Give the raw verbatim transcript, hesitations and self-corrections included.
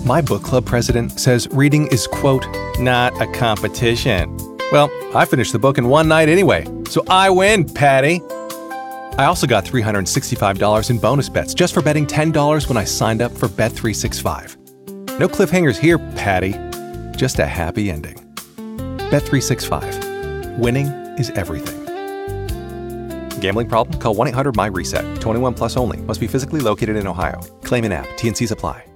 My book club president says reading is, quote, not a competition. Well, I finished the book in one night anyway, so I win, Patty. I also got three hundred sixty-five dollars in bonus bets just for betting ten dollars when I signed up for Bet three sixty-five. No cliffhangers here, Patty. Just a happy ending. Bet three sixty-five. Winning is everything. Gambling problem? Call one eight hundred M Y RESET. twenty-one plus only. Must be physically located in Ohio. Claim in app. T N Cs apply.